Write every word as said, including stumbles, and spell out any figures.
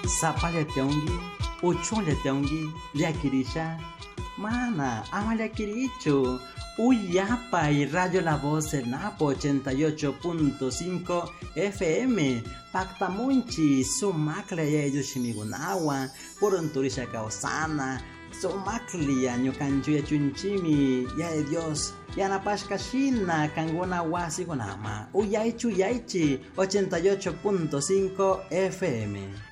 Sapalyateongi, uchonlyateongi, llakirisha. Mana, ama llakirichu. Uyapa y Radio La Voz del Napo ochenta y ocho punto cinco F M. Pactamunchi, sumakle ya yushimigunawa, puronturisha kaosana, sumakli año kanchuya chunchimi, ya de Dios, ya na pashkashina, kangona wasi gonama. Uyaichu yaichi, ochenta y ocho punto cinco F M.